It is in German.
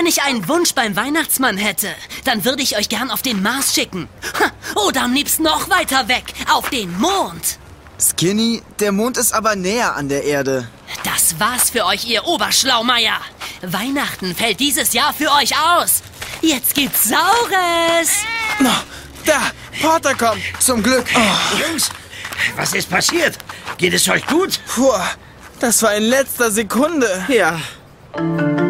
ich einen Wunsch beim Weihnachtsmann hätte, dann würde ich euch gern auf den Mars schicken. Oder am liebsten noch weiter weg, auf den Mond. Skinny, der Mond ist aber näher an der Erde. Das war's für euch, ihr Oberschlaumeier. Weihnachten fällt dieses Jahr für euch aus. Jetzt gibt's Saures. Da, Porter kommt. Zum Glück. Jungs, was ist passiert? Geht es euch gut? Puh, das war in letzter Sekunde. Ja.